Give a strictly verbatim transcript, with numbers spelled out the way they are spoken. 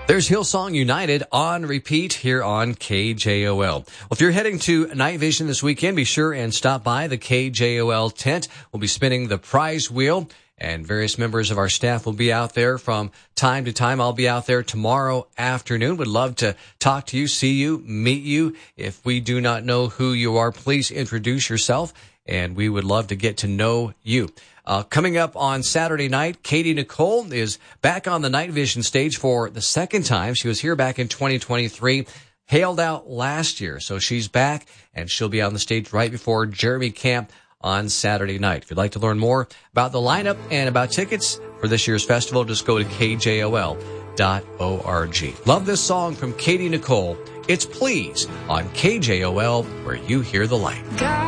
There's Hillsong United on repeat here on K J O L. Well, if you're heading to Night Vision this weekend, be sure and stop by the K J O L tent. We'll be spinning the prize wheel, and various members of our staff will be out there from time to time. I'll be out there tomorrow afternoon. Would love to talk to you, see you, meet you. If we do not know who you are, please introduce yourself, and we would love to get to know you. Uh, coming up on Saturday night, Katie Nicole is back on the Night Vision stage for the second time. She was here back in twenty twenty-three, hailed out last year. So she's back, and she'll be on the stage right before Jeremy Camp on Saturday night. If you'd like to learn more about the lineup and about tickets for this year's festival, just go to K J O L dot org. Love this song from Katie Nicole. It's Please on K J O L, where you hear the light.